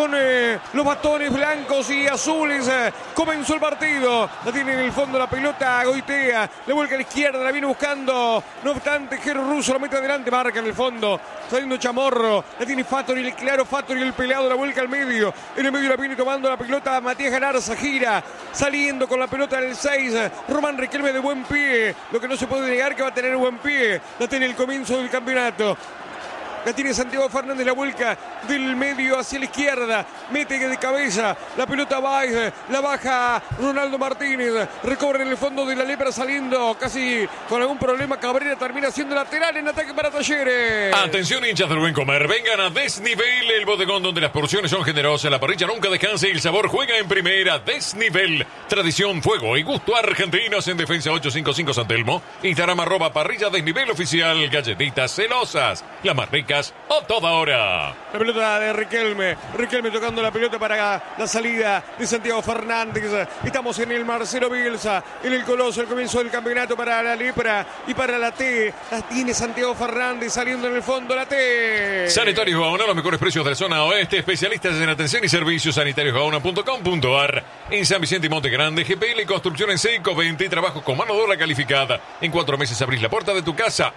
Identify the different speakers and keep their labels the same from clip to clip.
Speaker 1: con los bastones blancos y azules. Comenzó el partido. La tiene en el fondo la pelota Goitea. Le vuelca a la izquierda, la viene buscando. No obstante, Jero Russo la mete adelante, marca en el fondo. Saliendo Chamorro. La tiene Fattori, el claro Fattori, el pelado, la vuelca al medio. En el medio la viene tomando la pelota Matías Galarza. Gira. Saliendo con la pelota del 6. Román Riquelme de buen pie. Lo que no se puede negar que va a tener buen pie. La tiene el comienzo del campeonato. La tiene Santiago Fernández, la vuelca del medio hacia la izquierda. Mete de cabeza. La pelota va, la baja Ronaldo Martínez. Recobra en el fondo de la Lepra saliendo casi con algún problema. Cabrera termina siendo lateral en ataque para Talleres.
Speaker 2: Atención, hinchas del buen comer. Vengan a Desnivel, el bodegón donde las porciones son generosas. La parrilla nunca descansa y el sabor juega en primera. Desnivel. Tradición, fuego y gusto argentinos en Defensa 855 San Telmo. Instagram @parrilla Desnivel oficial. Galletitas celosas. La más rica a toda hora.
Speaker 1: La pelota de Riquelme. Riquelme tocando la pelota para la salida de Santiago Fernández. Estamos en el Marcelo Bielsa, en el Coloso, el comienzo del campeonato para la Lepra y para la T. La tiene Santiago Fernández saliendo en el fondo la T.
Speaker 2: Sanitarios Gaona, los mejores precios de la zona oeste. Especialistas en atención y servicios. sanitariosgaona.com.ar. En San Vicente y Monte Grande, GPL Construcción en seco, 20 trabajos con mano de obra calificada. En 4 meses abrís la puerta de tu casa.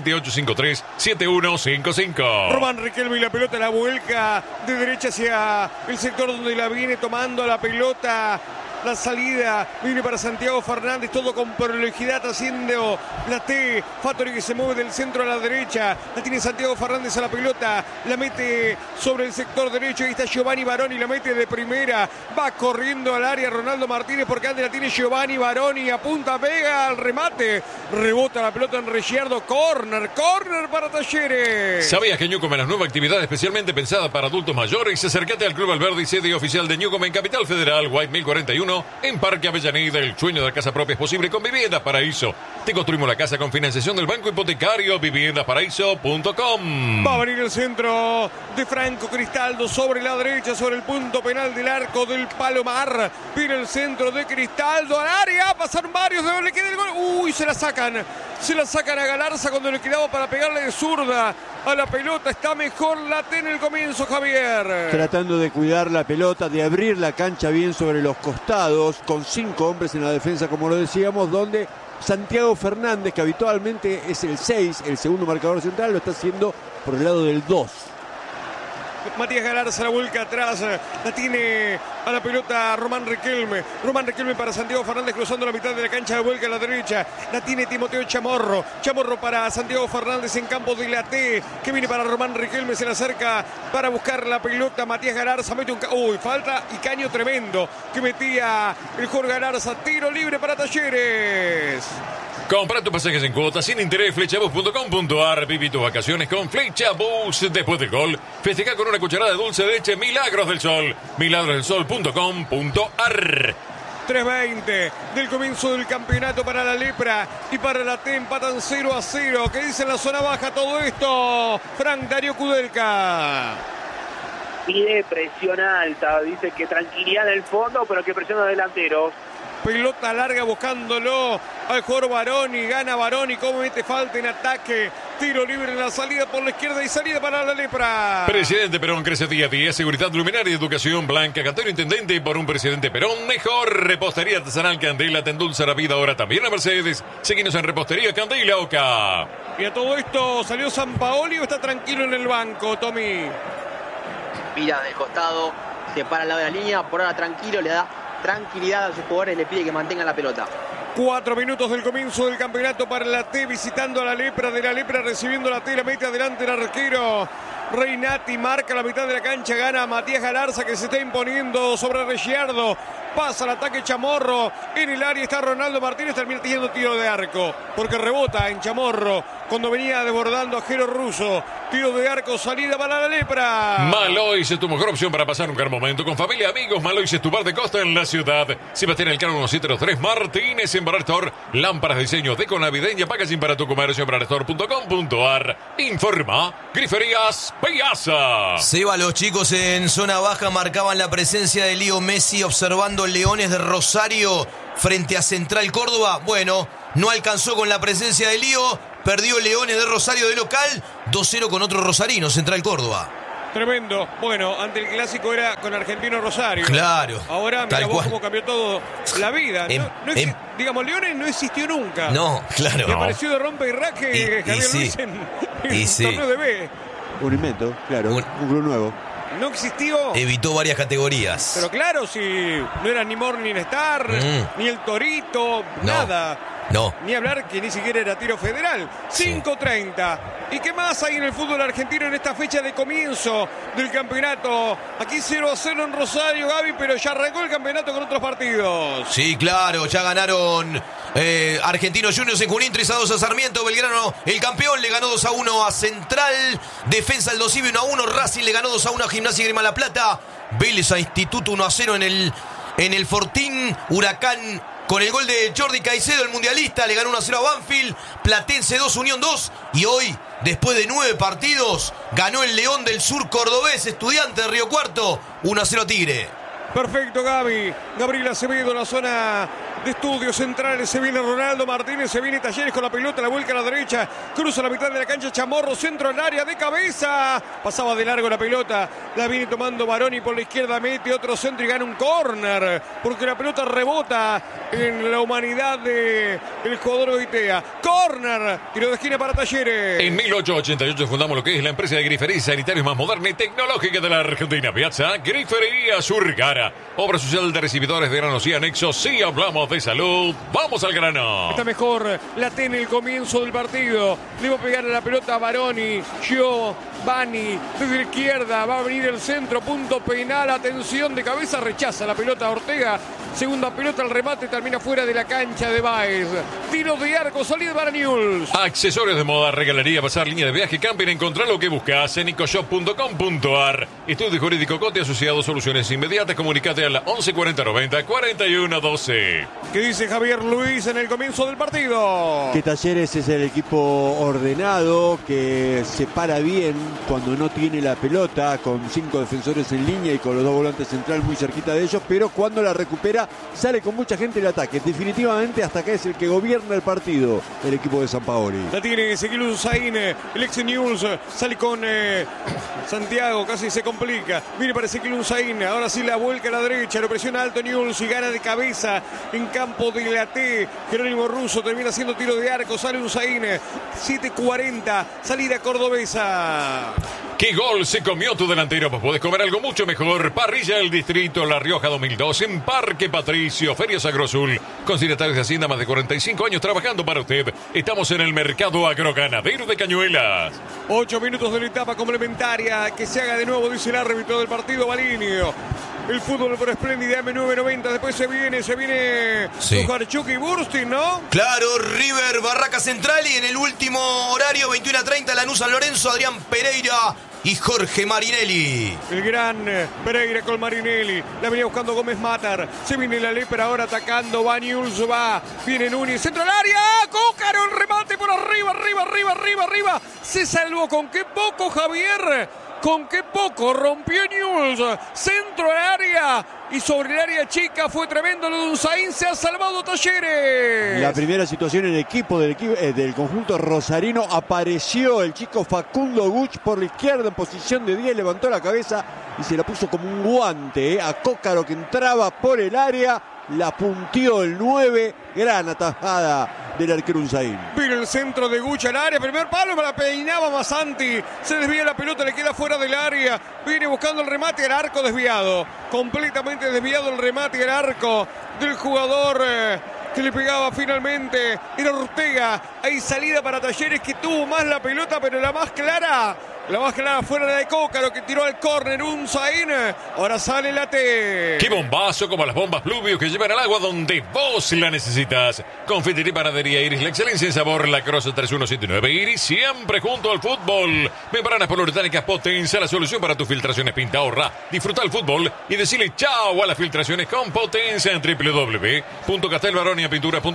Speaker 2: 1178537155.
Speaker 1: Román Riquelme y la pelota, la vuelca de derecha hacia el sector donde la viene tomando la pelota. La salida viene para Santiago Fernández, todo con prolijidad haciendo la T. Fattori que se mueve del centro a la derecha. La tiene Santiago Fernández a la pelota. La mete sobre el sector derecho. Ahí está Giovanni Baroni, la mete de primera. Va corriendo al área Ronaldo Martínez porque antes la tiene Giovanni Baroni. Apunta, pega al remate. Rebota la pelota en Ricciardo. Corner para Talleres.
Speaker 2: ¿Sabías que Newcom es la nueva actividad especialmente pensada para adultos mayores? Acércate al Club Alberdi, sede oficial de Newcom en Capital Federal, White 1041. En Parque Avellaneda. El sueño de la casa propia es posible con Viviendas Paraíso. Te construimos la casa con financiación del Banco Hipotecario. viviendasparaíso.com.
Speaker 1: Va a venir el centro de Franco Cristaldo sobre la derecha, sobre el punto penal del arco del Palomar. Viene el centro de Cristaldo al área. Pasaron varios, de le queda el gol. Uy, se la sacan a Galarza cuando le quedaba para pegarle de zurda a la pelota. Está mejor la T en el comienzo, Javier.
Speaker 3: Tratando de cuidar la pelota, de abrir la cancha bien sobre los costados, con 5 hombres en la defensa, como lo decíamos, donde Santiago Fernández, que habitualmente es el 6, el segundo marcador central, lo está haciendo por el lado del 2.
Speaker 1: Matías Galarza la vuelca atrás, la tiene a la pelota Román Riquelme para Santiago Fernández cruzando la mitad de la cancha, la vuelca a la derecha, la tiene Timoteo Chamorro para Santiago Fernández en campo de la T, que viene para Román Riquelme, se le acerca para buscar la pelota Matías Galarza, mete falta y caño tremendo que metía el Jorge Galarza, tiro libre para Talleres.
Speaker 2: Compra tus pasajes en cuotas sin interés, flechabus.com.ar. Viví tus vacaciones con Flechabus. Después del gol, festeja con una cucharada de dulce de leche Milagros del Sol. milagrosdelsol.com.ar.
Speaker 1: 3:20 del comienzo del campeonato para la Lepra y para la T, empatan 0-0. ¿Qué dice en la zona baja todo esto? Frank Darío Kudelka.
Speaker 4: Pide presión alta, dice que tranquilidad en el fondo, pero que presiona a delanteros.
Speaker 1: Pelota larga buscándolo al jugador Baroni, gana Baroni, como mete falta en ataque, tiro libre en la salida por la izquierda y salida para la Lepra.
Speaker 2: Presidente Perón crece día a día, seguridad luminaria y educación blanca, Cantero Intendente por un Presidente Perón mejor, repostería artesanal Candela, te endulza la vida ahora también a Mercedes, seguimos en repostería Candela Oca.
Speaker 1: Y a todo esto salió Sampaoli o está tranquilo en el banco, Tommy.
Speaker 5: Mira del costado, se para al lado de la línea, por ahora tranquilo, le da tranquilidad a sus jugadores, le pide que mantengan la pelota.
Speaker 1: 4 minutos del comienzo del campeonato para la T, visitando a la Lepra, de la Lepra recibiendo la T, la mete adelante el arquero Reinati, marca la mitad de la cancha, gana Matías Galarza que se está imponiendo sobre Ricciardo, pasa el ataque Chamorro, en el área está Ronaldo Martínez, termina teniendo tiro de arco, porque rebota en Chamorro, cuando venía desbordando a Jero Russo, tiro de arco, salida para la Lepra.
Speaker 2: Malois es tu mejor opción para pasar un gran momento, con familia, amigos, Malois es tu bar de costa en la ciudad, Sebastián Elcano 1703, Martínez en Barrestor, lámparas de diseño, deco navideña, packaging para tu comercio en barrestor.com.ar, informa, Griferías Piazza.
Speaker 6: Seba, los chicos en zona baja marcaban la presencia de Leo Messi observando Leones de Rosario frente a Central Córdoba. Bueno, no alcanzó con la presencia de Leo, perdió Leones de Rosario de local, 2-0 con otro rosarino, Central Córdoba.
Speaker 1: Tremendo. Bueno, ante el clásico era con Argentino Rosario.
Speaker 6: Claro.
Speaker 1: Ahora mira
Speaker 6: tal
Speaker 1: vos
Speaker 6: cual.
Speaker 1: cómo cambió todo la vida. Digamos, Leones no existió nunca.
Speaker 6: No, claro.
Speaker 1: Y apareció de rompe y raje Javier
Speaker 6: sí.
Speaker 1: Luis en
Speaker 6: Y
Speaker 1: el
Speaker 6: sí.
Speaker 1: torneo de B.
Speaker 3: Un invento, claro, un club nuevo.
Speaker 1: No existió.
Speaker 6: Evitó varias categorías.
Speaker 1: Pero claro, si no era ni Morning Star, ni el Torito,
Speaker 6: No.
Speaker 1: nada.
Speaker 6: No.
Speaker 1: Ni hablar que ni siquiera era tiro federal. 5:30. ¿Y qué más hay en el fútbol argentino en esta fecha de comienzo del campeonato? Aquí 0-0 en Rosario, Gaby, pero ya arrancó el campeonato con otros partidos.
Speaker 6: Sí, claro, ya ganaron Argentinos Juniors en Junín, 3-2 a Sarmiento. Belgrano, el campeón, le ganó 2-1 a Central. Defensa del Dosivi 1-1. Racing le ganó 2-1 a Gimnasia y Grima La Plata. Vélez a Instituto 1-0 en el Fortín. Huracán con el gol de Jordi Caicedo, el mundialista, le ganó 1-0 a Banfield. Platense 2, Unión 2. Y hoy, después de 9 partidos, ganó el León del Sur cordobés, Estudiante de Río Cuarto, 1-0 a Tigre.
Speaker 1: Perfecto, Gaby. Gabriel Acevedo en la zona de estudios centrales. Se viene Ronaldo Martínez, se viene Talleres con la pelota, la vuelca a la derecha. Cruza la mitad de la cancha Chamorro, centro al área de cabeza. Pasaba de largo la pelota. La viene tomando Baroni por la izquierda, mete otro centro y gana un córner. Porque la pelota rebota en la humanidad del jugador Goitea. Córner, tiro de esquina para Talleres.
Speaker 2: En 1888 fundamos lo que es la empresa de grifería y sanitarios más moderna y tecnológica de la Argentina. Piazza Grifería Surgara. Obra social de recibidores de granos y anexos. Si hablamos de salud, vamos al grano.
Speaker 1: Está mejor la T en el comienzo del partido. Le va a pegar a la pelota a Baroni. Bani desde la izquierda. Va a venir el centro. Punto penal. Atención de cabeza. Rechaza la pelota a Ortega. Segunda pelota al remate. Termina fuera de la cancha de Baez. Tiro de arco. Salida para Newell's.
Speaker 2: Accesorios de moda, regalaría, pasar, línea de viaje, camping. Encontrar lo que buscas en ecoshop.com.ar. Estudio Jurídico Cote Asociado. Soluciones inmediatas. Comunicate a la 11 40 90 41 12.
Speaker 1: ¿Qué dice Javier Luis en el comienzo del partido?
Speaker 3: Que Talleres es el equipo ordenado, que se para bien cuando no tiene la pelota, con 5 defensores en línea y con los 2 volantes centrales muy cerquita de ellos, pero cuando la recupera sale con mucha gente el ataque. Definitivamente hasta acá es el que gobierna el partido, el equipo de Sampaoli.
Speaker 1: La tiene Ezequiel Unzaín, el ex Newell's, sale con Santiago, casi se complica. Viene para Ezequiel Unzaín, ahora sí la vuelca a la derecha, lo presiona alto Newell's y gana de cabeza en campo de la T. Jerónimo Russo termina haciendo tiro de arco, sale Unzaín, 7:40, salida cordobesa.
Speaker 2: ¿Qué gol se comió tu delantero? Pues puedes comer algo mucho mejor. Parrilla del Distrito La Rioja 2002 en Parque Patricio, Feria Agrosul. Con secretarios de Hacienda, más de 45 años trabajando para usted. Estamos en el mercado agroganadero de Cañuelas.
Speaker 1: 8 minutos de la etapa complementaria. Que se haga de nuevo, dice el árbitro del partido, Balinio. El fútbol por espléndida M990. Después se viene
Speaker 6: Sí.
Speaker 1: Sujarchuk y Burstin, ¿no?
Speaker 6: Claro, River, Barraca Central. Y en el último horario, 21:30, Lanús San Lorenzo, Adrián Pereira y Jorge Marinelli.
Speaker 1: El gran Pereira con Marinelli. La venía buscando Gómez Matar. Se viene la Lepra ahora atacando. Va Newell's, va. Viene Núñez. Centro al área. Cócaro, el remate por arriba. Se salvó. ¿Con qué poco, Javier? ¿Con qué poco? Rompió Newell's. Centro al área. Y sobre el área chica fue tremendo lo de Unzaín. Se ha salvado Talleres.
Speaker 3: La primera situación en el equipo del conjunto rosarino, apareció el chico Facundo Guch por la izquierda en posición de 10, levantó la cabeza y se la puso como un guante a Cócaro, que entraba por el área, la puntió el 9, gran atajada del arquero Unzaín.
Speaker 1: Viene el centro de Guch al área, primer palo, me la peinaba Masanti, se desvía la pelota, le queda fuera del área, viene buscando el remate al arco desviado, completamente desviado el remate al arco del jugador que le pegaba finalmente, era Ortega. Hay salida para Talleres, que tuvo más la pelota, pero la más clara fuera la de Cócaro, que tiró al córner Unzaín. Ahora sale la T.
Speaker 2: ¡Qué bombazo! Como las bombas Pluvio que llevan al agua donde vos la necesitas. Confitería y Panadería Iris, la excelencia en sabor. La Cross 3179 Iris, siempre junto al fútbol. Membranas poliuretánicas Potenza, la solución para tus filtraciones. Pinta, ahorra, disfruta el fútbol y decirle chao a las filtraciones con Potenza en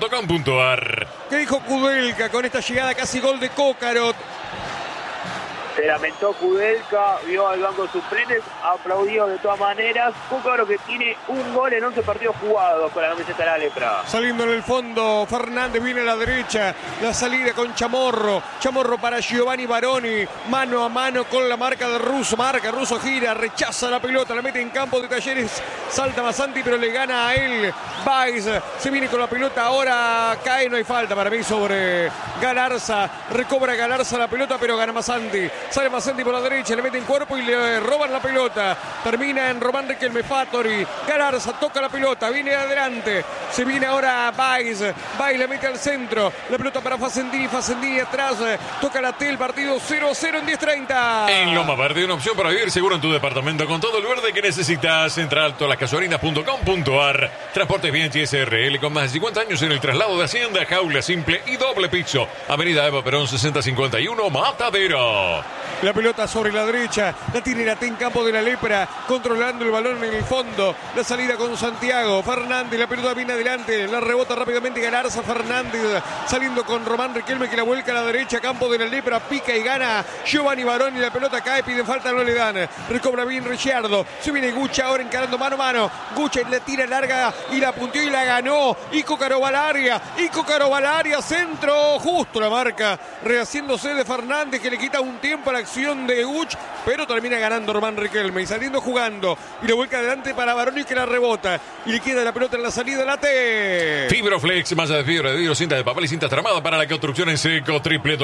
Speaker 2: www.castelbaroniapintura.com.ar.
Speaker 1: ¿Qué dijo Kudelka con esta llegada casi gol de Cócaro?
Speaker 4: Se lamentó Kudelka, vio al banco de suplentes, aplaudió de todas maneras. Cúcaro que tiene un gol en 11 partidos jugados con la camiseta de la Lepra.
Speaker 1: Saliendo en el fondo, Fernández viene a la derecha, la salida con Chamorro para Giovanni Baroni, mano a mano con la marca de Russo, Russo gira, rechaza la pelota, la mete en campo de Talleres, salta Masanti pero le gana a él, Baez, se viene con la pelota, ahora cae, no hay falta para mí sobre Galarza, recobra Galarza la pelota pero gana Masanti. Sale Masanti por la derecha, le mete en cuerpo y le roban la pelota. Termina en Román Riquelme, Fattori. Galarza toca la pelota, viene adelante. Se viene ahora Baez. Baez le mete al centro. La pelota para Facendini. Facendini atrás. Toca la T, el partido 0-0 en 10:30.
Speaker 2: En Loma Verde, una opción para vivir seguro en tu departamento con todo el verde que necesitas. Entra altolascasuarinas.com.ar. Transportes Bianchi SRL con más de 50 años en el traslado de Hacienda, jaula simple y doble piso. Avenida Eva Perón 6051, Matadero.
Speaker 1: La pelota sobre la derecha, la tiene la T en campo de la Lepra, controlando el balón en el fondo, la salida con Santiago, Fernández, la pelota viene adelante, la rebota rápidamente Galarza, Fernández, saliendo con Román Riquelme que la vuelca a la derecha, campo de la Lepra, pica y gana Giovanni Baroni, la pelota cae, piden falta, no le dan, recobra bien Ricciardo, se viene Gucha ahora encarando mano a mano, Gucha la tira larga y la puntió y la ganó, Cúcaro va al área, centro, justo la marca, rehaciéndose de Fernández que le quita un tiempo a la acción de Guch, pero termina ganando Román Riquelme y saliendo jugando y le vuelca adelante para Baroni que la rebota y le queda la pelota en la salida, la T.
Speaker 2: Fibroflex, malla de fibra de vidrio, cinta de papel y cinta tramada para la construcción en seco.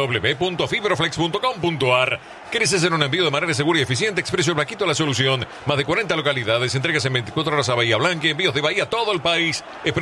Speaker 2: www.fibroflex.com.ar. ¿Querés hacer un envío de manera segura y eficiente? Expreso El Vaquito la solución. Más de 40 localidades, entregas en 24 horas a Bahía Blanca, envíos de Bahía a todo el país.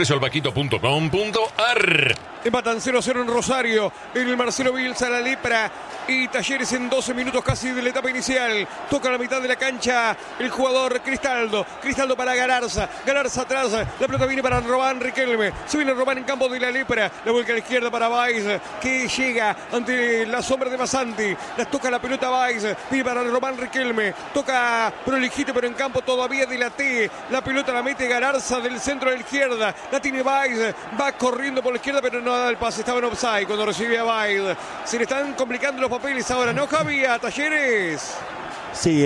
Speaker 2: expresoelvaquito.com.ar.
Speaker 1: Empatan 0-0 en Rosario, en el Marcelo Bielsa, la Lepra y Talleres en 12 minutos casi de la etapa inicial. Toca la mitad de la cancha el jugador Cristaldo para Galarza atrás, la pelota viene para Román Riquelme, se viene Román en campo de la Lepra, la vuelca a la izquierda para Baez, que llega ante la sombra de Masanti, la toca la pelota Baez, viene para Román Riquelme, toca prolijito pero en campo todavía de la T, la pelota la mete Galarza del centro de la izquierda, la tiene Baez, va corriendo por la izquierda pero no da el pase, estaba en offside cuando recibe a Baez, se le están complicando los papeles ahora, ¿no, Javi? A Talleres.
Speaker 3: Sí,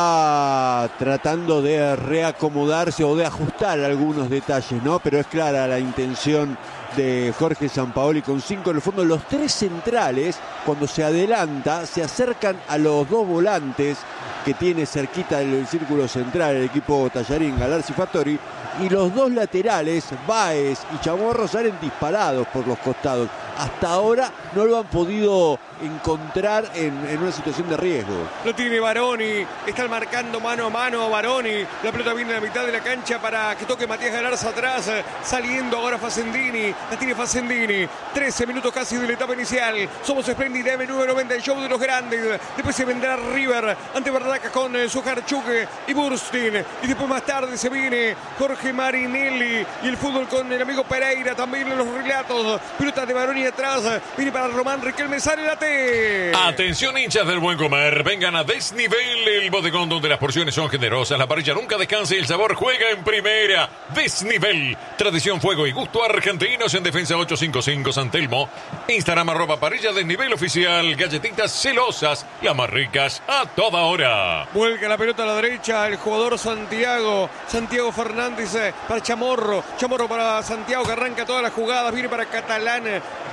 Speaker 3: está tratando de reacomodarse o de ajustar algunos detalles, ¿no? Pero es clara la intención de Jorge Sampaoli con 5 en el fondo. Los 3 centrales, cuando se adelanta, se acercan a los 2 volantes que tiene cerquita del círculo central el equipo tallarín, Galarza y Fattori, y los 2 laterales, Baez y Chamorro, salen disparados por los costados. Hasta ahora no lo han podido encontrar en una situación de riesgo.
Speaker 1: Lo tiene Baroni, están marcando mano a mano a Baroni, la pelota viene a la mitad de la cancha para que toque Matías Galarza atrás, saliendo ahora Facendini, la tiene Facendini, 13 minutos casi de la etapa inicial, somos Splendid M990, el show de los grandes, después se vendrá River ante Barraca con Sujarchuk y Burstin, y después más tarde se viene Jorge Marinelli y el fútbol con el amigo Pereira, también en los relatos, pelota de Baroni atrás, viene para Román Riquelme, sale la T.
Speaker 2: Atención hinchas del buen comer, vengan a Desnivel, el bodegón donde las porciones son generosas, la parrilla nunca descansa y el sabor juega en primera. Desnivel, tradición, fuego y gusto argentinos en Defensa 855 San Telmo. Instagram @parrilla Desnivel oficial, galletitas celosas, las más ricas a toda hora.
Speaker 1: Vuelca la pelota a la derecha el jugador Santiago Fernández para Chamorro para Santiago que arranca todas las jugadas, viene para Catalán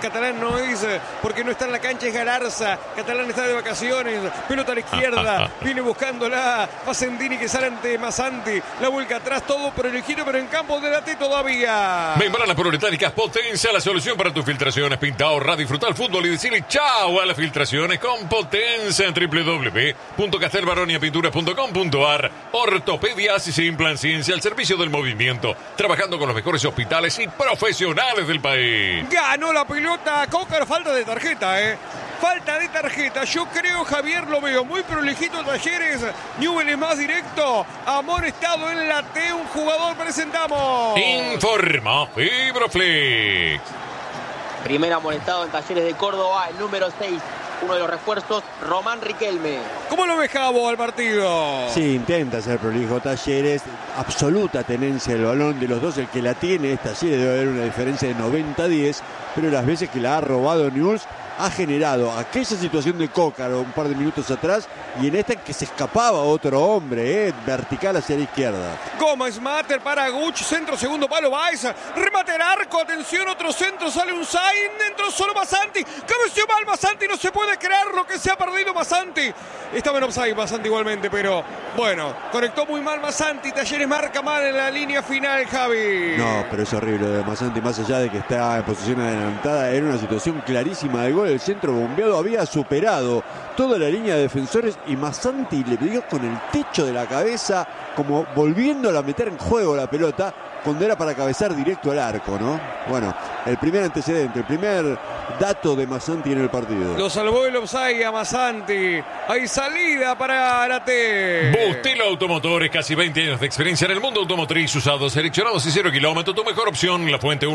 Speaker 1: no es porque no está en la cancha, es Galarza, Catalán está de vacaciones, pelota a la izquierda, viene buscándola Facendini que sale ante Masanti, la vuelca atrás, todo por el giro pero en campo de la T todavía.
Speaker 2: Membranas Proletáricas Potencia, la solución para tus filtraciones, pinta, ahorrar, disfrutar el fútbol y decirle chao a las filtraciones con Potencia en www.castelbaroniapinturas.com.ar. Ortopedias y Simplan Ciencia al servicio del movimiento, trabajando con los mejores hospitales y profesionales del país.
Speaker 1: Ganó la pelota Cúcaro, falta de tarjeta, falta de tarjeta, yo creo, Javier, lo veo muy prolijito Talleres, Newell es más directo, amonestado en la T, un jugador, presentamos.
Speaker 2: Informa Fibroflex.
Speaker 5: Primer amonestado en Talleres de Córdoba, el número 6, uno de los refuerzos, Román Riquelme.
Speaker 1: ¿Cómo lo ves, Javo, al partido?
Speaker 3: Sí, intenta ser prolijo Talleres, absoluta tenencia del balón de los dos, el que la tiene es Talleres, debe haber una diferencia de 90-10, pero las veces que la ha robado Newell's ha generado aquella situación de Cócaro un par de minutos atrás y en esta que se escapaba otro hombre, vertical hacia la izquierda.
Speaker 1: Gómez Mater para Guch, centro, segundo palo, Baez, remate al arco, atención, otro centro, sale un Zain, dentro solo Masanti, cabeció mal Masanti, no se puede creer lo que se ha perdido Masanti. Estaba en offside Masanti igualmente, pero bueno, conectó muy mal Masanti, Talleres marca mal en la línea final, Javi.
Speaker 3: No, pero es horrible lo de Masanti, más allá de que está en posición adelantada, era una situación clarísima de gol, el centro bombeado había superado toda la línea de defensores y Masanti le dio con el techo de la cabeza, como volviéndola a meter en juego la pelota, cuando era para cabezar directo al arco, ¿no? Bueno, el primer antecedente, el primer dato de Masanti en el partido.
Speaker 1: Lo salvó el offside a Masanti. Hay salida para Arate.
Speaker 2: Bustelo Automotores, casi 20 años de experiencia en el mundo automotriz, usados, seleccionados y 0 kilómetros. Tu mejor opción, La Fuente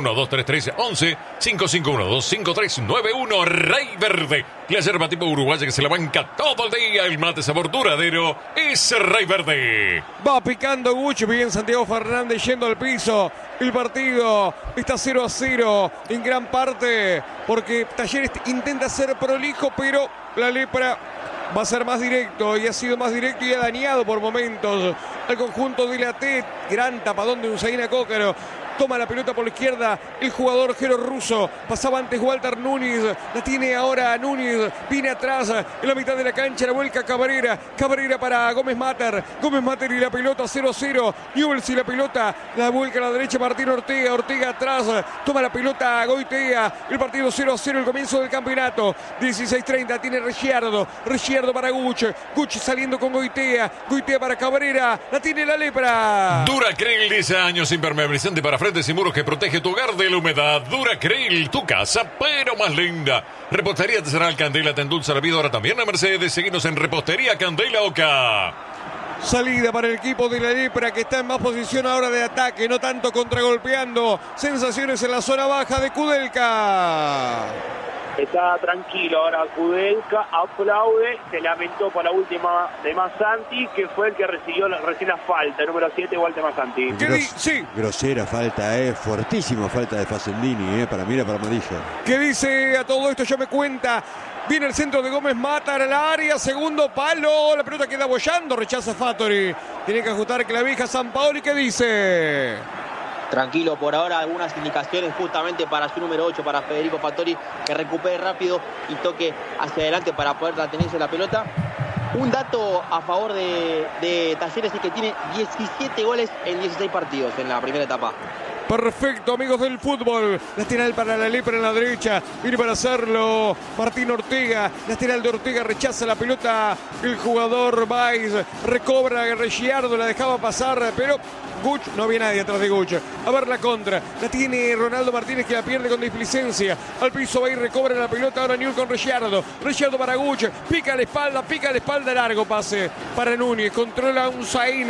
Speaker 2: 1-2-3-3-11-551-253-91. Rey Verde, la yerba tipo uruguaya que se la banca todo el día. El mate sabor duradero es Rey Verde.
Speaker 1: Va picando Gucci, bien Santiago Fernández yendo al piso. El partido está 0-0 en gran parte porque Talleres intenta ser prolijo, pero la lepra va a ser más directo y ha sido más directo y ha dañado por momentos al conjunto de la T. Gran tapadón de Usaina Cócaro. Toma la pelota por la izquierda el jugador Jero Russo. Pasaba antes Walter Núñez. La tiene ahora Núñez. Viene atrás en la mitad de la cancha. La vuelca Cabrera. Cabrera para Gómez Mater. Gómez Mater y la pelota 0-0. Newell's y la pelota. La vuelca a la derecha Martín Ortega. Ortega atrás. Toma la pelota Goitea. El partido 0-0. El comienzo del campeonato. 16:30. Tiene Ricciardo. Ricciardo para Guch. Guch saliendo con Goitea. Goitea para Cabrera. La tiene la lepra.
Speaker 2: Duracril, 10 años impermeabilizante para frentes y muros que protege tu hogar de la humedad. Duracril, tu casa, pero más linda. Repostería Artesanal Candela te endulza la vida ahora también a Mercedes. Seguinos en Repostería Candela Oca.
Speaker 1: Salida para el equipo de la lepra que está en más posición ahora de ataque, no tanto contragolpeando. Sensaciones en la zona baja de Kudelka.
Speaker 4: Está tranquilo ahora Kudelka, aplaude, se lamentó por la última de Masanti, que fue el que recibió recién la falta, número 7, Walter Masanti.
Speaker 1: Sí.
Speaker 3: Grosera falta, fortísima falta de Facendini, para mí era para amarilla.
Speaker 1: ¿Qué dice a todo esto? Ya me cuenta. Viene el centro de Gómez Mater al área, segundo palo, la pelota queda bollando, rechaza Fattori. Tiene que ajustar clavija Sampaoli, ¿qué dice?
Speaker 5: Tranquilo por ahora, algunas indicaciones justamente para su número 8, para Federico Fattori, que recupere rápido y toque hacia adelante para poder tenerse la pelota. Un dato a favor de Talleres es que tiene 17 goles en 16 partidos en la primera etapa.
Speaker 1: Perfecto, amigos del fútbol. Lateral para la lepra en la derecha. Viene para hacerlo Martín Ortega. Lateral de Ortega, rechaza la pelota el jugador Baez. Recobra Ricciardo, la dejaba pasar, pero Guch, no había nadie atrás de Guch. A ver la contra. La tiene Ronaldo Martínez, que la pierde con displicencia. Al piso va y recobra la pelota. Ahora Newell con Ricciardo. Ricciardo para Guch. Pica la espalda. Largo pase para Núñez. Controla un Zain.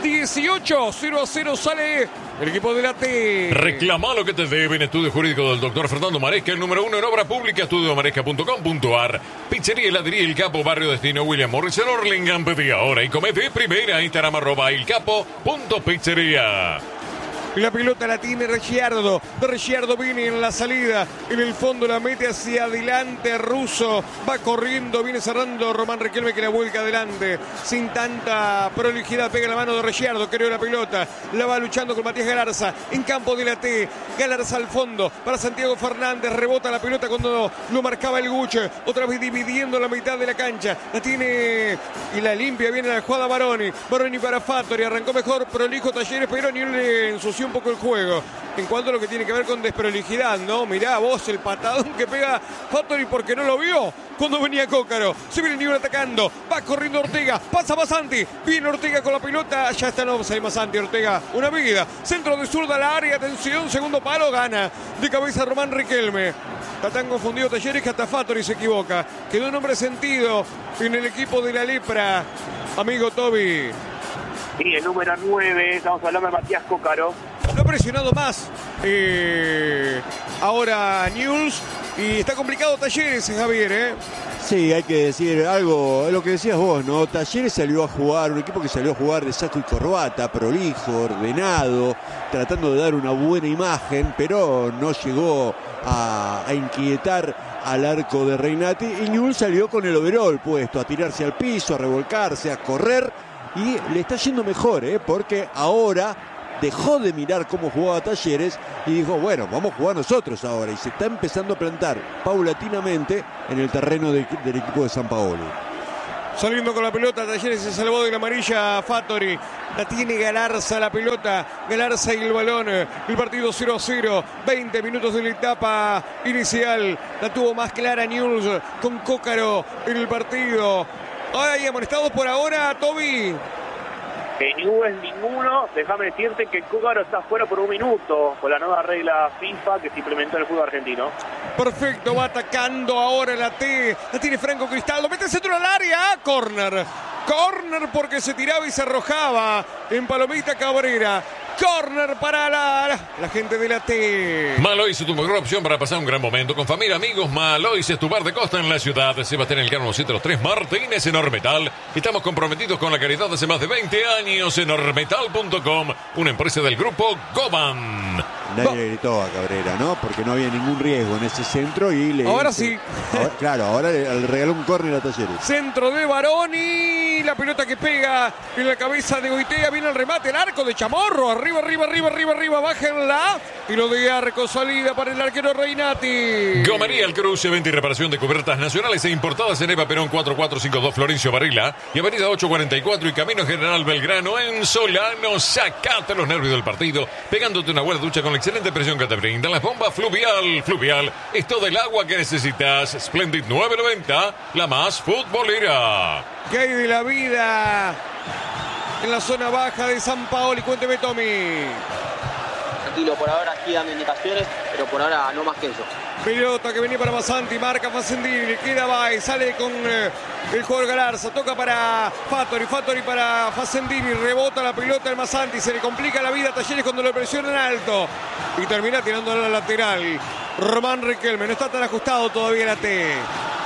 Speaker 1: 18-0-0 sale el equipo de la T.
Speaker 2: Reclama lo que te deben. Estudio jurídico del doctor Fernando Maresca, el número 1 en obra pública, estudiomaresca.com.ar. Pizzería Heladería El Capo, Barrio Destino, William Morris en Orlingham. Pedí ahora y come de primera. Instagram @elcapo.pizzería.
Speaker 1: La pelota la tiene Ricciardo. Ricciardo viene en la salida. En el fondo la mete hacia adelante. Russo va corriendo. Viene cerrando Román Riquelme, que la vuelca adelante. Sin tanta prolijidad. Pega la mano de Ricciardo. Creo la pelota. La va luchando con Matías Galarza. En campo de la T. Galarza al fondo. Para Santiago Fernández. Rebota la pelota cuando lo marcaba el Guche. Otra vez dividiendo la mitad de la cancha. La tiene y la limpia. Viene la jugada Baroni. Baroni para Fattori. Arrancó mejor. Prolijo Talleres, pero ni le ensució un poco el juego en cuanto a lo que tiene que ver con desprolijidad, ¿no? Mirá vos el patadón que pega Fattori porque no lo vio cuando venía Cócaro. Se viene Newell atacando, va corriendo Ortega, pasa Masanti, viene Ortega con la pelota, ya está en offside Masanti. Ortega, una vida, centro de zurda al área, atención, segundo palo, gana de cabeza Román Riquelme. Está tan confundido Talleres que hasta Fattori se equivoca. Quedó un hombre sentido en el equipo de la lepra, amigo Toby.
Speaker 4: Sí, el número 9, estamos hablando de Matías Cócaro.
Speaker 1: No ha presionado más ahora Newell's y está complicado Talleres, Javier,
Speaker 3: Sí, hay que decir algo, es lo que decías vos, ¿no? Talleres salió a jugar, un equipo que salió a jugar de saco y corbata, prolijo, ordenado, tratando de dar una buena imagen, pero no llegó a inquietar al arco de Reinati y Newell's salió con el overall puesto, a tirarse al piso, a revolcarse, a correr, y le está yendo mejor, porque ahora dejó de mirar cómo jugaba Talleres y dijo, bueno, vamos a jugar nosotros ahora, y se está empezando a plantar paulatinamente en el terreno del equipo de Sampaoli.
Speaker 1: Saliendo con la pelota, Talleres se salvó de la amarilla Fattori. La tiene Galarza la pelota. Galarza y el balón. El partido 0-0. 20 minutos de la etapa inicial. La tuvo más clara Newell's con Cócaro en el partido. Ahora hay amonestados por ahora, Toby.
Speaker 4: Newell's ninguno. Déjame decirte que Cócaro está fuera por 1 minuto con la nueva regla FIFA que se implementó en el fútbol argentino.
Speaker 1: Perfecto, va atacando ahora la T. La tiene Franco Cristaldo. Mete el centro al área. Corner. Corner porque se tiraba y se arrojaba en Palomita Cabrera. Corner para la gente de la T.
Speaker 2: Malois es tu mejor opción para pasar un gran momento con familia, amigos. Malois es tu bar de costa en la ciudad. Sebastián Elcano 703 Martínez en Ormetal. Estamos comprometidos con la caridad hace más de 20 años en ormetal.com, una empresa del grupo Goban.
Speaker 3: Nadie le gritó a Cabrera, ¿no? Porque no había ningún riesgo en ese centro y le...
Speaker 1: Ahora sí.
Speaker 3: Ahora le regaló un córner a Talleres.
Speaker 1: Centro de Baroni. La pelota que pega en la cabeza de Goitea. Viene el remate, el arco de Chamorro. Arriba, bájenla. Tiro de arco, salida para el arquero Reinati.
Speaker 2: Gomería El Cruce, venta y reparación de cubiertas nacionales e importadas en Eva Perón 4452 Florencio Varela y Avenida 844 y Camino General Belgrano en Solano. Sacate los nervios del partido pegándote una buena ducha con la excelente presión que te brinda la bomba Fluvial. Fluvial es todo el agua que necesitas. Splendid 990, la más futbolera.
Speaker 1: ¿Qué hay de la vida en la zona baja de Sampaoli? Cuénteme, Tommy.
Speaker 5: Tranquilo, por ahora aquí dando indicaciones, pero por ahora no más que eso.
Speaker 1: Pelota que venía para Masanti, marca Facendini, le queda Bay, sale con el jugador Galarza, toca para Fattori para Facendini, rebota la pelota el Masanti, se le complica la vida a Talleres cuando lo presionan alto y termina tirando a la lateral. Román Riquelme, no está tan ajustado todavía la T.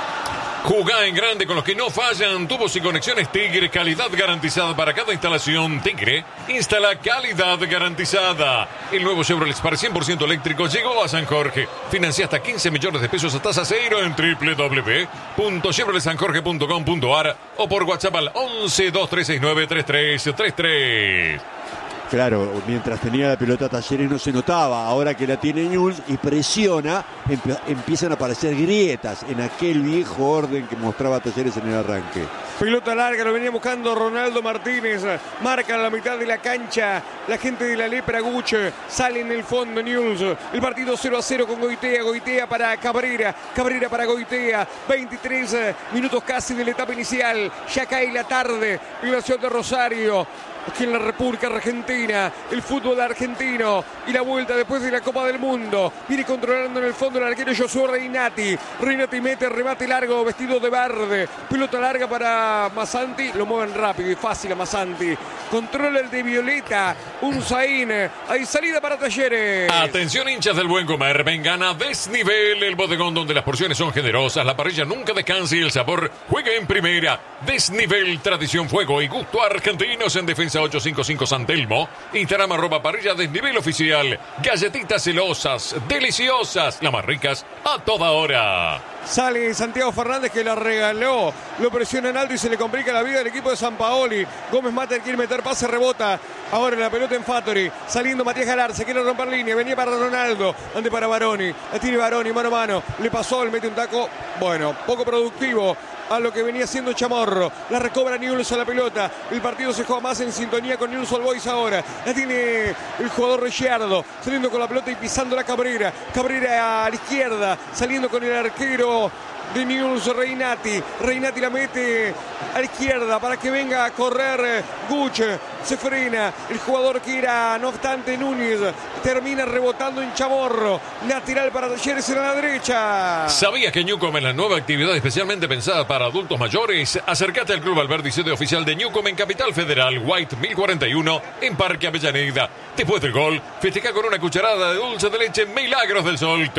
Speaker 2: Jugá en grande con los que no fallan. Tubos y conexiones Tigre, calidad garantizada para cada instalación. Tigre instala calidad garantizada. El nuevo Chevrolet Spark 100% eléctrico llegó a San Jorge. Financia hasta 15 millones de pesos a tasa cero en www.chevroletsanjorge.com.ar o por WhatsApp al 11 2369 3333.
Speaker 3: Claro, mientras tenía la pelota Talleres no se notaba, ahora que la tiene Newell's y presiona, empiezan a aparecer grietas en aquel viejo orden que mostraba Talleres en el arranque.
Speaker 1: Pelota larga, lo venía buscando Ronaldo Martínez, marca en la mitad de la cancha, la gente de la Lepra Guche, sale en el fondo Newell's, el partido 0-0 con Goitea para Cabrera para Goitea, 23 minutos casi de la etapa inicial, ya cae la tarde en la ciudad de Rosario. Aquí en la República Argentina, el fútbol argentino y la vuelta después de la Copa del Mundo. Viene controlando en el fondo el arquero Josué Reinati. Reinati mete remate largo, vestido de verde. Pelota larga para Masanti. Lo mueven rápido y fácil a Masanti. Controla el de Violeta. Un Zain. Hay salida para Talleres.
Speaker 2: Atención, hinchas del buen comer. Vengan a Desnivel, el bodegón donde las porciones son generosas, la parrilla nunca descansa y el sabor juega en primera. Desnivel, tradición, fuego y gusto argentinos en defensa 855 San Telmo. Instagram @parrilla desnivel oficial. Galletitas celosas, deliciosas, las más ricas a toda hora.
Speaker 1: Sale Santiago Fernández que la regaló. Lo presiona en alto y se le complica la vida al equipo de Sampaoli. Gómez Mater quiere meter pase, rebota. Ahora la pelota en Fattori. Saliendo Matías Galarza, quiere romper línea. Venía para Ronaldo. Ante para Baroni. La tiene Baroni mano a mano. Le pasó, le mete un taco. Bueno, poco productivo a lo que venía haciendo Chamorro. La recobra Newell's a la pelota. El partido se juega más en sintonía con Newell's Old Boys ahora. La tiene el jugador Ricciardo. Saliendo con la pelota y pisando la Cabrera. Cabrera a la izquierda. Saliendo con el arquero de Newell's Reinati. Reinati la mete a la izquierda para que venga a correr Guch. Se frena el jugador que era, no obstante, Núñez. Termina rebotando en Chamorro. Lateral para Talleres en la derecha.
Speaker 2: ¿Sabías que Newcom es la nueva actividad especialmente pensada para adultos mayores? Acércate al Club Alberdi, sede oficial de Newcom en Capital Federal, White 1041, en Parque Avellaneda. Después del gol, festeja con una cucharada de dulce de leche Milagros del Sol,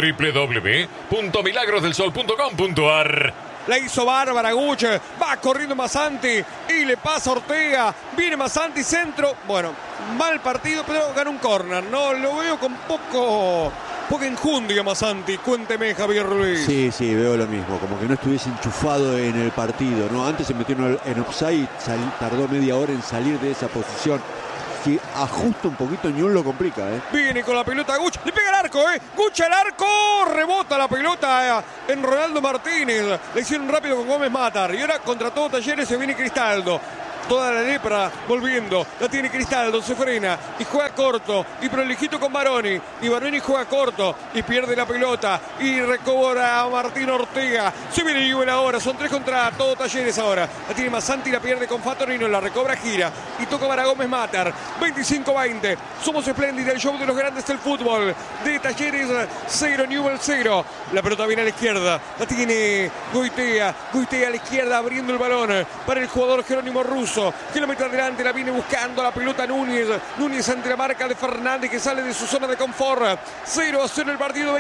Speaker 2: www.milagrosdelsol.com.ar.
Speaker 1: La hizo bárbara Guch, va corriendo Masanti y le pasa Ortega, viene Masanti, centro, bueno, mal partido, pero gana un córner, no lo veo con poco poca enjundia Masanti. Cuénteme, Javier Ruiz.
Speaker 3: Sí, veo lo mismo, como que no estuviese enchufado en el partido, ¿no? Antes se metió en offside, tardó media hora en salir de esa posición. Si ajusta un poquito, Newell's lo complica, ¿eh?
Speaker 1: Viene con la pelota Guch, le pega el arco, Guch al arco, rebota la pelota en Ronaldo Martínez. Le hicieron rápido con Gómez Matar. Y ahora contra todo Talleres se viene Cristaldo. Toda la lepra volviendo, la tiene Cristaldo, se frena y juega corto y prolijito con Baroni. Y Baroni juega corto y pierde la pelota y recobra a Martín Ortega. Se viene Newell's ahora, son 3 contra todo Talleres ahora. La tiene Masanti, la pierde con Fattorino, la recobra, gira y toca para Gómez Matar. 25-20, somos espléndidos, el show de los grandes del fútbol. De Talleres 0, Newell's 0. La pelota viene a la izquierda, la tiene Goitea a la izquierda abriendo el balón para el jugador Jerónimo Russo. Que lo mete adelante, la viene buscando la pelota Núñez ante la marca de Fernández que sale de su zona de confort. 0-0 el partido,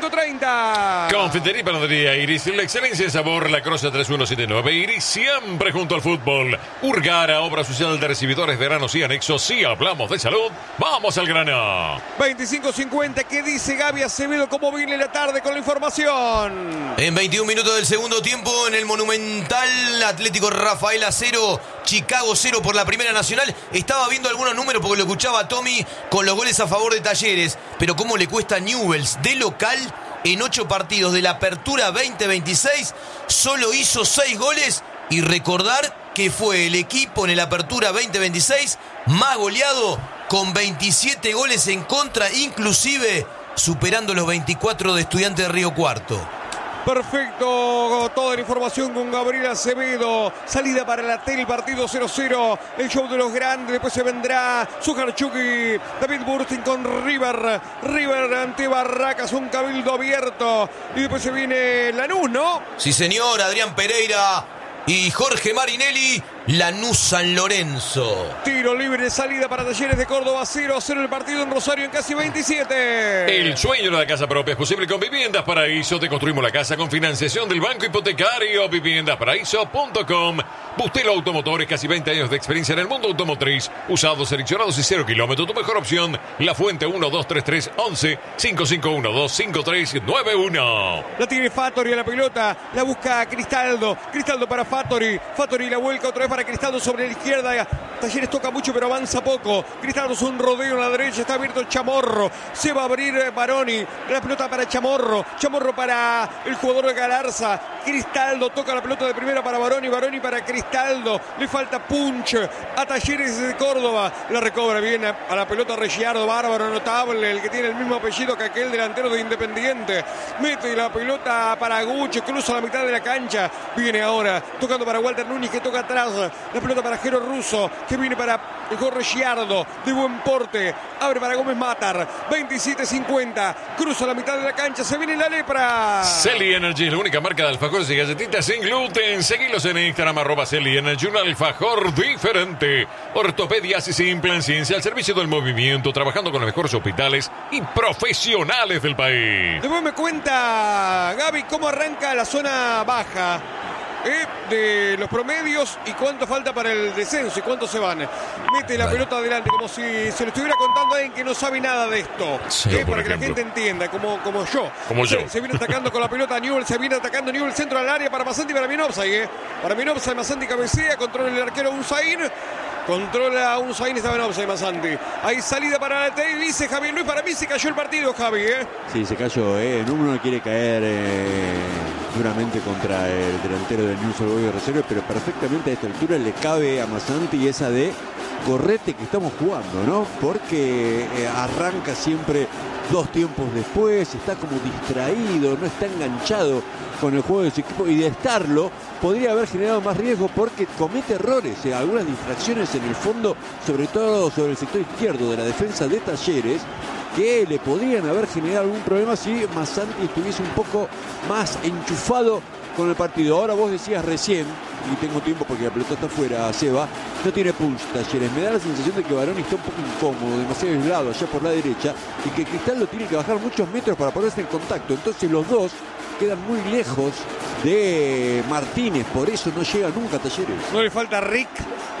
Speaker 1: 25-30.
Speaker 2: Confitería y Panadería Iris, la excelencia en sabor, la Croce 3179. Iris siempre junto al fútbol. Urgara, obra social de recibidores de granos y anexos. Si hablamos de salud, vamos al grano.
Speaker 1: 25-50, ¿qué dice Gaby Acevedo? ¿Cómo viene la tarde con la información?
Speaker 6: En 21 minutos del segundo tiempo, en el Monumental, Atlético Rafaela 0, Chicago 0 por la Primera Nacional. Estaba viendo algunos números porque lo escuchaba a Tommy con los goles a favor de Talleres. Pero cómo le cuesta a Newell's de local en 8 partidos de la Apertura 2026. Solo hizo 6 goles. Y recordar que fue el equipo en el Apertura 2026 más goleado con 27 goles en contra, inclusive superando los 24 de Estudiantes de Río Cuarto.
Speaker 1: Perfecto, toda la información con Gabriel Acevedo. Salida para la tele, partido 0-0. El show de los grandes. Después se vendrá Sujarchuk y David Bursting con River. River ante Barracas, un cabildo abierto. Y después se viene Lanús, ¿no?
Speaker 6: Sí, señor, Adrián Pereira y Jorge Marinelli, Lanús San Lorenzo.
Speaker 1: Tiro libre, salida para Talleres de Córdoba, 0-0 el partido en Rosario en casi 27.
Speaker 2: El sueño de la casa propia es posible con Viviendas Paraíso. Te construimos la casa con financiación del Banco Hipotecario. Viviendasparaíso.com. Bustelo Automotores, casi 20 años de experiencia en el mundo automotriz. Usados, seleccionados y 0 kilómetros. Tu mejor opción, La Fuente 1233 11 55125391.
Speaker 1: La tiene Fattori a la pelota, la busca Cristaldo. Cristaldo para Fattori. Fattori la vuelca otra vez para Cristaldo sobre la izquierda. Talleres toca mucho pero avanza poco. Cristaldo es un rodeo en la derecha, está abierto Chamorro. Se va a abrir Baroni. La pelota para Chamorro. Chamorro para el jugador de Galarza. Cristaldo toca la pelota de primera para Baroni. Baroni para Cristaldo. Le falta punch a Talleres de Córdoba. La recobra bien a la pelota Reggiardo. Bárbaro, notable. El que tiene el mismo apellido que aquel delantero de Independiente. Mete la pelota para Guche. Cruza la mitad de la cancha. Viene ahora tocando para Walter Núñez que toca atrás. La pelota para Jero Russo que viene para el Reggiardo de buen porte. Abre para Gómez Matar. 27-50. Cruza la mitad de la cancha. Se viene la lepra.
Speaker 2: Celi Energy es la única marca de alfajores y galletitas sin gluten. Seguilos en Instagram, @Celi Energy. Un alfajor diferente. Ortopedias y Implant Ciencia al servicio del movimiento. Trabajando con los mejores hospitales y profesionales del país.
Speaker 1: Después me cuenta Gaby cómo arranca la zona baja. De los promedios y cuánto falta para el descenso y cuánto se van. Mete la pelota adelante como si se lo estuviera contando a alguien que no sabe nada de esto.
Speaker 2: Sí,
Speaker 1: para que la gente entienda, como yo.
Speaker 2: Como yo.
Speaker 1: Se viene atacando con la pelota Newell's, se viene atacando Newell's, centro al área para Masanti, para Minopsay. Para Minopsay, Masanti cabecea, controla el arquero Unzaín. Controla Unzaín, estaba en offside Masanti. Hay salida para la T, dice Javier Luis. Para mí se cayó el partido, Javi.
Speaker 3: Sí, se cayó. Uno no quiere caer duramente contra el delantero del Newell's Old Boys de Rosario, pero perfectamente a esta altura le cabe a Masanti esa de correte que estamos jugando, ¿no? Porque arranca siempre 2 tiempos después, está como distraído, no está enganchado con el juego de su equipo, y de estarlo podría haber generado más riesgo porque comete errores, algunas distracciones en el fondo, sobre todo sobre el sector izquierdo de la defensa de Talleres, que le podrían haber generado algún problema si Masanti estuviese un poco más enchufado con el partido. Ahora vos decías recién, y tengo tiempo porque la pelota está afuera, Seba, no tiene punch Talleres. Me da la sensación de que Baroni está un poco incómodo, demasiado aislado allá por la derecha, y que Cristaldo tiene que bajar muchos metros para ponerse en contacto. Entonces los dos quedan muy lejos de Martínez, por eso no llega nunca a Talleres.
Speaker 1: No le falta Rick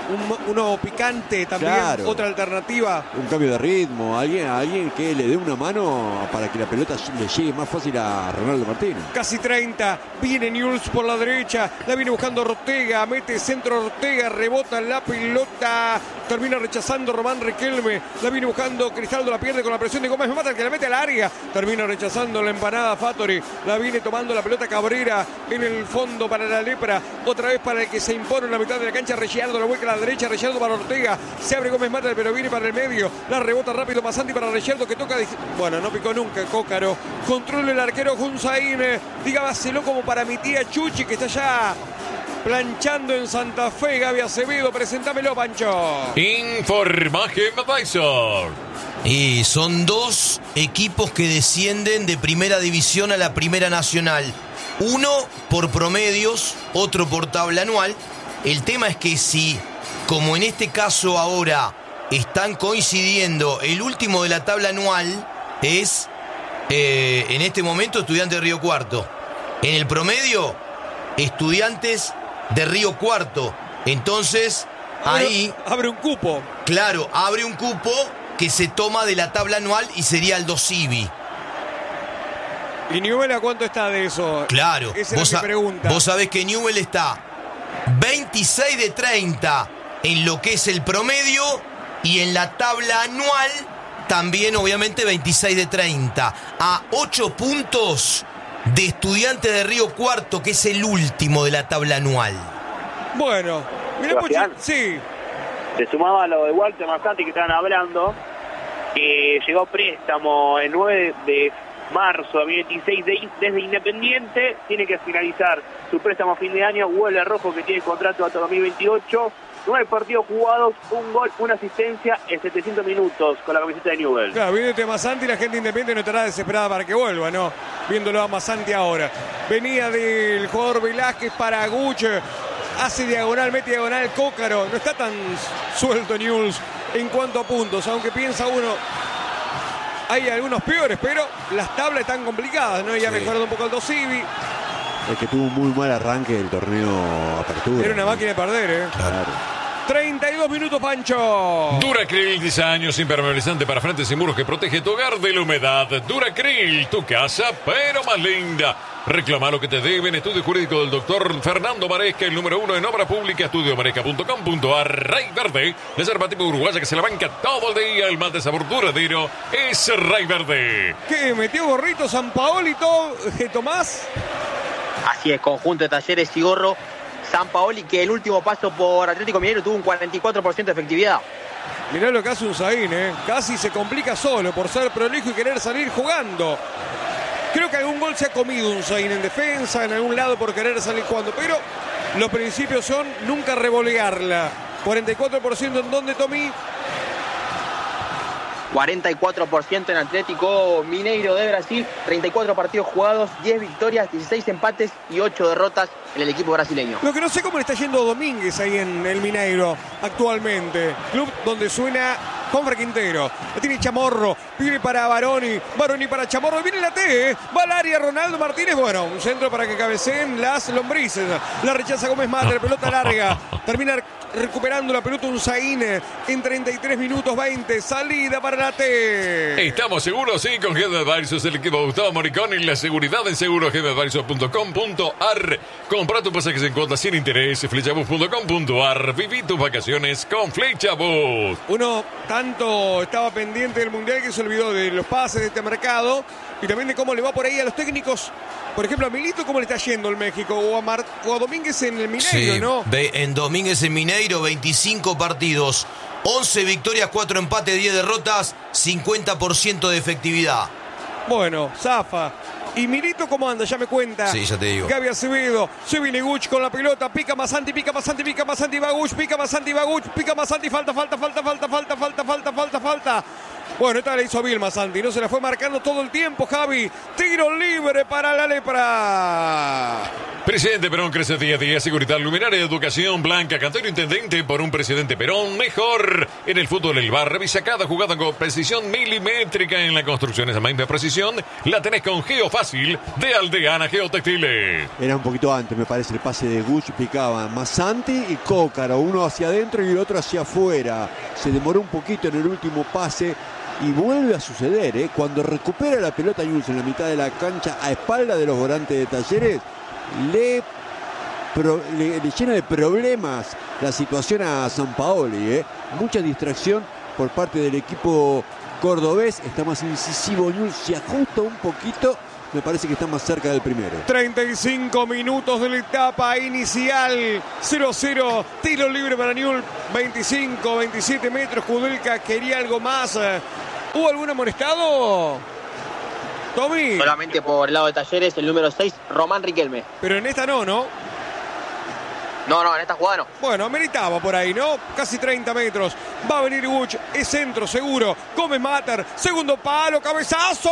Speaker 1: uno picante también,
Speaker 3: Claro.
Speaker 1: otra alternativa.
Speaker 3: Un cambio de ritmo, alguien que le dé una mano para que la pelota le llegue más fácil a Ronaldo Martínez.
Speaker 1: Casi 30, viene Newell's por la derecha, la viene buscando Ortega, mete centro Ortega, rebota la pelota, termina rechazando Román Riquelme, la viene buscando Cristaldo, la pierde con la presión de Gómez Mata, el que la mete al área, termina rechazando la empanada Fattori, la viene tomando la pelota Cabrera en el fondo para la Lepra, otra vez para el que se impone en la mitad de la cancha, Regiardo, la vuelca a la derecha, Regiardo para Ortega, se abre Gómez Mata, pero viene para el medio, la rebota rápido Masanti para Regiardo, que toca, bueno, no picó nunca Cócaro, controla el arquero Hunzaín, dígaselo como para mi tía Chuchi, que está ya planchando en Santa Fe. Gaby Acevedo, presentámelo, Pancho.
Speaker 2: Informa Gema Advisor.
Speaker 6: Y son dos equipos que descienden de primera división a la primera nacional. Uno por promedios, otro por tabla anual. El tema es que si, como en este caso ahora, están coincidiendo, el último de la tabla anual es, en este momento, Estudiantes de Río Cuarto. En el promedio, Estudiantes de Río Cuarto. Entonces, ahí...
Speaker 1: Abre un cupo.
Speaker 6: Claro, abre un cupo que se toma de la tabla anual y sería el Dosivi.
Speaker 1: ¿Y Newell a cuánto está de eso?
Speaker 6: Claro.
Speaker 1: Esa es mi pregunta.
Speaker 6: Vos sabés que Newell está 26 de 30 en lo que es el promedio y en la tabla anual también obviamente 26 de 30. A 8 puntos de Estudiantes de Río Cuarto, que es el último de la tabla anual.
Speaker 1: Bueno, mirá, Puchi, sí.
Speaker 4: Se sumaba a lo de Walter Masanti que estaban hablando, que llegó préstamo el 9 de marzo a 26 desde Independiente, tiene que finalizar su préstamo a fin de año, vuelve a Rojo que tiene contrato hasta 2028, 9 partidos jugados, un gol, una asistencia en 700 minutos con la camiseta de Newell's.
Speaker 1: Claro, viene Masanti, la gente Independiente no estará desesperada para que vuelva, ¿no? Viéndolo a Masanti ahora. Venía del jugador Velázquez para Guch, hace diagonal, mete diagonal Cócaro. No está tan suelto Newell's en cuanto a puntos, aunque piensa uno, hay algunos peores, pero las tablas están complicadas, ¿no? Ya mejorado un poco el Dosivi.
Speaker 3: Es que tuvo un muy mal arranque del torneo Apertura.
Speaker 1: Era una máquina de perder, ¿eh?
Speaker 3: Claro.
Speaker 1: 32 minutos, Pancho.
Speaker 2: Duracril, 10 años, impermeabilizante para frentes y muros que protege tu hogar de la humedad. Duracril, tu casa, pero más linda. Reclama lo que te deben. Estudio jurídico del doctor Fernando Maresca, el número 1 en obra pública, estudiomaresca.com.ar. Rey Verde, la yerba tipo uruguaya que se la banca todo el día. El mal de sabor duradero es Rey Verde.
Speaker 1: ¿Qué? ¿Metió gorrito San Paolo y todo, Tomás?
Speaker 5: Así es, conjunto de Talleres y Gorro. San Paoli, que el último paso por Atlético Mineiro tuvo un 44% de efectividad.
Speaker 1: Mirá lo que hace Unzaín, ¿eh? Casi se complica solo por ser prolijo y querer salir jugando. Creo que algún gol se ha comido Unzaín en defensa, en algún lado por querer salir jugando, pero los principios son nunca revolearla. 44% en donde, Tommy.
Speaker 5: 44% en Atlético Mineiro de Brasil, 34 partidos jugados, 10 victorias, 16 empates y 8 derrotas en el equipo brasileño.
Speaker 1: Lo que no sé cómo le está yendo a Domínguez ahí en el Mineiro actualmente. Club donde suena Juanfer Quintero. La tiene Chamorro, viene para Baroni, Baroni para Chamorro, viene la T, va al área Ronaldo Martínez. Bueno, un centro para que cabeceen las lombrices. La rechaza Gómez Mata, pelota larga. Termina recuperando la pelota Unzaín en 33 minutos 20. Salida para la T.
Speaker 2: Estamos seguros, sí, con Head Advisors, el equipo de Gustavo Moricón y la seguridad en seguroheadadvisors.com.ar. Compra tu pasajes en cuotas sin interés, flechabus.com.ar. Viví tus vacaciones con Flechabus.
Speaker 1: Uno tanto estaba pendiente del Mundial que se olvidó de los pases de este mercado y también de cómo le va por ahí a los técnicos. Por ejemplo, a Milito, ¿cómo le está yendo el México? O a Domínguez en el Mineiro,
Speaker 6: sí,
Speaker 1: ¿no?
Speaker 6: En Domínguez en Mineiro, 25 partidos, 11 victorias, 4 empates, 10 derrotas, 50% de efectividad.
Speaker 1: Bueno, zafa. ¿Y Milito cómo anda? Ya me cuenta.
Speaker 6: Sí, ya te digo.
Speaker 1: Gaby Acevedo, se viene Guch con la pelota, pica Masanti, va Guch, pica Masanti, va Guch, pica Masanti, falta. Bueno, esta la hizo Vilma Santi, no se la fue marcando todo el tiempo, Javi. Tiro libre para la Lepra.
Speaker 2: Presidente Perón crece día a día. Seguridad, luminaria, educación, Blanca Cantero, intendente por un presidente Perón. Mejor en el fútbol del bar. Revisa cada jugada con precisión milimétrica en la construcción. Esa misma precisión la tenés con Geofácil de Aldeana Geotextiles.
Speaker 3: Era un poquito antes, me parece, el pase de Guch. Picaban Masanti y Cócaro, uno hacia adentro y el otro hacia afuera. Se demoró un poquito en el último pase. Y vuelve a suceder, cuando recupera la pelota Newell's en la mitad de la cancha a espalda de los volantes de Talleres, le llena de problemas la situación a Sampaoli. Mucha distracción por parte del equipo cordobés. Está más incisivo Newell's, se ajusta un poquito. Me parece que está más cerca del primero.
Speaker 1: 35 minutos de la etapa inicial. 0-0. Tiro libre para Newell's. 25, 27 metros. Kudelka quería algo más. ¿Hubo algún amonestado? Tommy.
Speaker 5: Solamente por el lado de Talleres, el número 6, Román Riquelme.
Speaker 1: Pero en esta no.
Speaker 5: No, en esta jugada no.
Speaker 1: Bueno, meritaba por ahí, ¿no? Casi 30 metros. Va a venir Guch. Es centro seguro. Gómez Mater. Segundo palo. Cabezazo.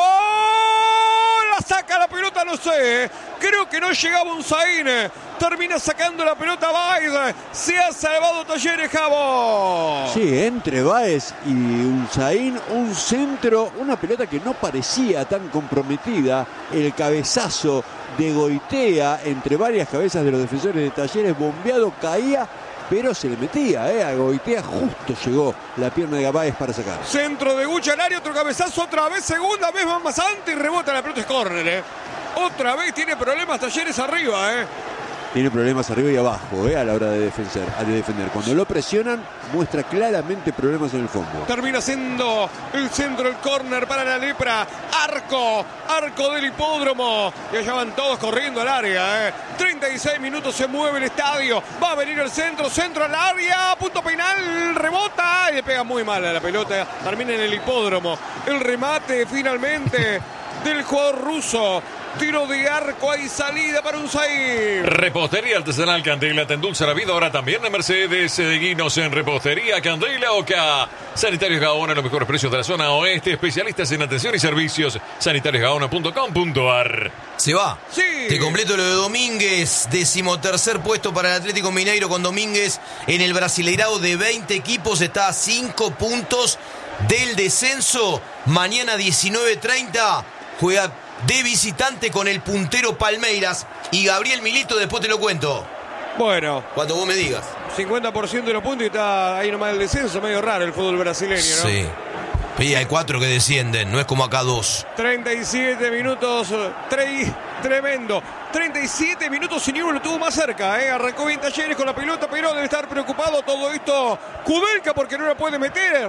Speaker 1: La saca la pelota, no sé. Creo que no llegaba Unzaín. Termina sacando la pelota Báez. Se ha salvado Talleres, Jabo.
Speaker 3: Sí, entre Báez y Unzaín, un centro, una pelota que no parecía tan comprometida. El cabezazo de Goitea entre varias cabezas de los defensores de Talleres, bombeado, caía, pero se le metía, a Goitea justo llegó la pierna de Báez para sacar.
Speaker 1: Centro de Guch al área, otro cabezazo, otra vez, segunda vez más antes y rebota la pelota, es córner, Otra vez tiene problemas Talleres arriba,
Speaker 3: Tiene problemas arriba y abajo, a la hora de defender. Cuando lo presionan, muestra claramente problemas en el fondo.
Speaker 1: Termina siendo el centro, el córner para la Lepra. Arco del hipódromo. Y allá van todos corriendo al área, 36 minutos, se mueve el estadio. Va a venir el centro al área. Punto penal, rebota y le pega muy mal a la pelota. Termina en el hipódromo. El remate finalmente del jugador ruso. Tiro de arco, hay salida para Unzaín.
Speaker 2: Repostería Artesanal Candela, te endulza la vida. Ahora también en Mercedes. Seguinos en Repostería Candela Oca. Sanitarios Gaona, los mejores precios de la zona oeste. Especialistas en atención y servicios. sanitariosgaona.com.ar.
Speaker 6: ¿Se va?
Speaker 1: Sí.
Speaker 6: Te completo lo de Domínguez. 13º puesto para el Atlético Mineiro con Domínguez en el Brasileirao de 20 equipos. Está a 5 puntos del descenso. Mañana 19:30 juega de visitante con el puntero Palmeiras y Gabriel Milito, después te lo cuento.
Speaker 1: Bueno.
Speaker 6: Cuando vos me digas.
Speaker 1: 50% de los puntos y está ahí nomás el descenso, medio raro el fútbol brasileño, ¿no?
Speaker 6: Sí. Y hay 4 que descienden, no es como acá 2.
Speaker 1: 37 minutos, tremendo. 37 minutos y Newell's lo tuvo más cerca, Arrancó bien Talleres con la pelota, pero debe estar preocupado todo esto Kudelka porque no la puede meter.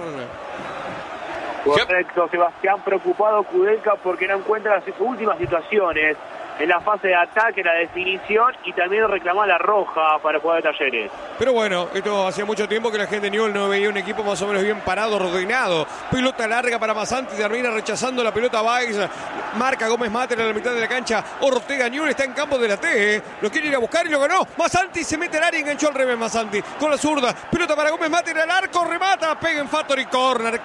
Speaker 4: Correcto, Sebastián, preocupado Kudelka porque no encuentra las últimas situaciones en la fase de ataque, la definición y también reclamar la roja para jugar de Talleres.
Speaker 1: Pero bueno, esto hacía mucho tiempo que la gente de Newell's no veía un equipo más o menos bien parado, ordenado. Pelota larga para Masanti, termina rechazando la pelota Báez. Marca Gómez Mater en la mitad de la cancha. Ortega, Newell's está en campo de la T, Lo quiere ir a buscar y lo ganó. Masanti se mete al área y enganchó al revés Masanti. Con la zurda, pelota para Gómez Mater al arco, remata, pega en Factory, corner.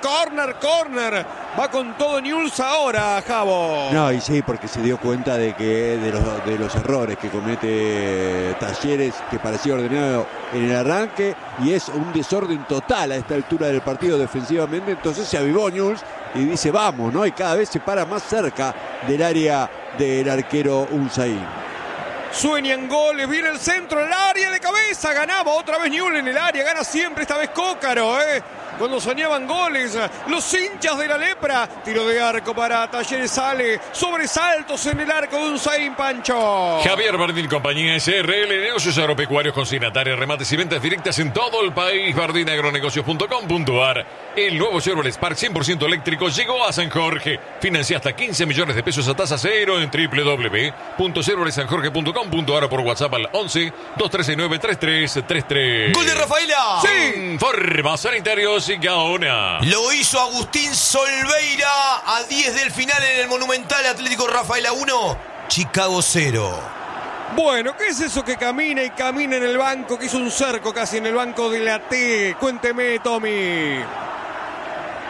Speaker 1: Va con todo Newell's ahora, Javo.
Speaker 3: No, y sí, porque se dio cuenta de que de los errores que comete Talleres, que parecía ordenado en el arranque, y es un desorden total a esta altura del partido defensivamente. Entonces se avivó Newell's y dice vamos, ¿no? Y cada vez se para más cerca del área del arquero Unzaín.
Speaker 1: Sueñan goles, viene el centro, el área de cabeza, ganaba otra vez Newell's en el área, gana siempre, esta vez Cócaro, Cuando soñaban goles, los hinchas de la Lepra. Tiro de arco para Talleres, sale. Sobresaltos en el arco de Unzaín, Pancho.
Speaker 2: Javier Bardín Compañía SRL, negocios agropecuarios, consignatarios, remates y ventas directas en todo el país. bardinagronegocios.com.ar. El nuevo Chevrolet Spark 100% eléctrico llegó a San Jorge. Financia hasta 15 millones de pesos a tasa cero en www.chevroletsanjorge.com.ar o por WhatsApp al 11 239 3333.
Speaker 6: ¡Gol de Rafaela!
Speaker 1: Sí.
Speaker 2: Informa Sanitarios y Gaona.
Speaker 6: Lo hizo Agustín Solveira a 10 del final en el Monumental. Atlético Rafaela 1, Chicago 0.
Speaker 1: Bueno, ¿qué es eso que camina y camina en el banco? Que hizo un cerco casi en el banco de la T. Cuénteme, Tommy.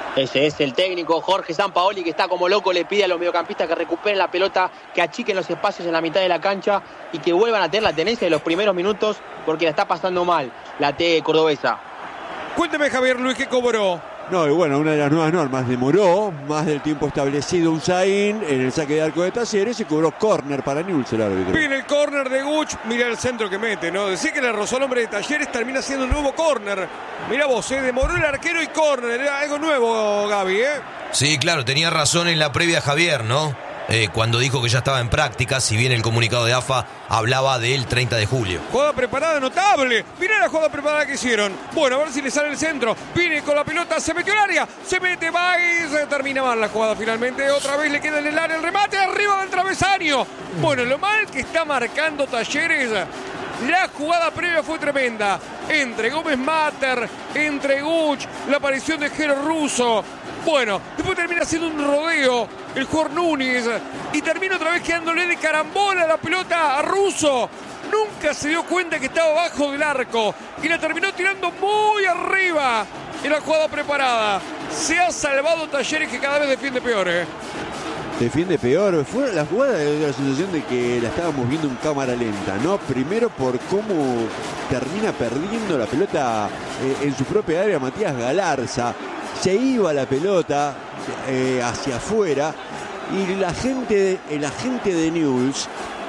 Speaker 5: Ese es el técnico Jorge Sampaoli, que está como loco, le pide a los mediocampistas que recuperen la pelota, que achiquen los espacios en la mitad de la cancha y que vuelvan a tener la tenencia de los primeros minutos, porque la está pasando mal la T cordobesa.
Speaker 1: Cuénteme, Javier Luis, ¿qué cobró?
Speaker 3: No, y bueno, una de las nuevas normas, demoró más del tiempo establecido un Zain en el saque de arco de Talleres y cobró córner para Newell's el árbitro.
Speaker 1: Viene el córner de Guch, mira el centro que mete, ¿no? Decir que le rozó el hombre de Talleres, termina siendo un nuevo córner. Mira vos, demoró el arquero y córner, era algo nuevo, Gaby, ¿eh?
Speaker 6: Sí, claro, tenía razón en la previa Javier, ¿no? Cuando dijo que ya estaba en práctica, si bien el comunicado de AFA hablaba del 30 de julio.
Speaker 1: Jugada preparada notable. Mira la jugada preparada que hicieron. Bueno, a ver si le sale el centro. Viene con la pelota, se metió al área. Se mete Baez. Termina mal la jugada finalmente. Otra vez le queda en el área el remate arriba del travesaño. Bueno, lo mal que está marcando Talleres. La jugada previa fue tremenda. Entre Gómez Mater, entre Guch, la aparición de Jero Russo. Bueno, después termina siendo un rodeo el jugador Núñez y termina otra vez quedándole de carambola la pelota a Russo. Nunca se dio cuenta que estaba abajo del arco y la terminó tirando muy arriba en la jugada preparada. Se ha salvado Talleres, que cada vez defiende peor, ¿eh?
Speaker 3: Defiende peor. Fue la jugada, de la sensación de que la estábamos viendo en cámara lenta, ¿no? Primero por cómo termina perdiendo la pelota en su propia área Matías Galarza. Se iba la pelota hacia afuera y la gente de Newell's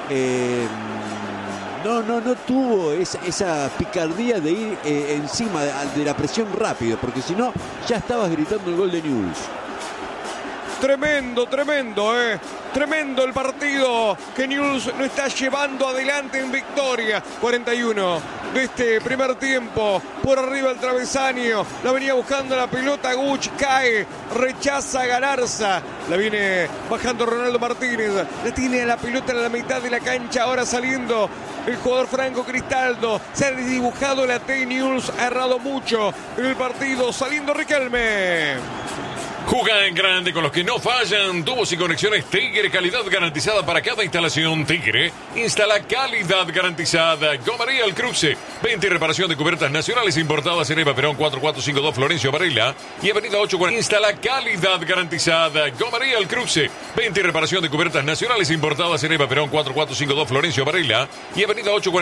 Speaker 3: no tuvo esa picardía de ir encima de la presión rápido, porque si no ya estabas gritando el gol de Newell's.
Speaker 1: Tremendo, tremendo el partido que Newell's lo está llevando adelante en victoria. 41 de este primer tiempo. Por arriba el travesaño. La venía buscando la pelota. Guch cae. Rechaza Galarza. La viene bajando Ronaldo Martínez. La tiene a la pelota en la mitad de la cancha. Ahora saliendo el jugador Franco Cristaldo. Se ha dibujado la T. Newell's ha errado mucho en el partido. Saliendo Riquelme.
Speaker 2: Juega en grande con los que no fallan. Tubos y conexiones Tigre, calidad garantizada para cada instalación. Tigre instala calidad garantizada. Gomería El Cruce, venta y reparación de cubiertas nacionales importadas en Eva Perón 4452 Florencio Varela y Avenida 840. Instala calidad garantizada. Gomería El Cruce, venta y reparación de cubiertas nacionales importadas en Eva Perón 4452 Florencio Varela y Avenida 840.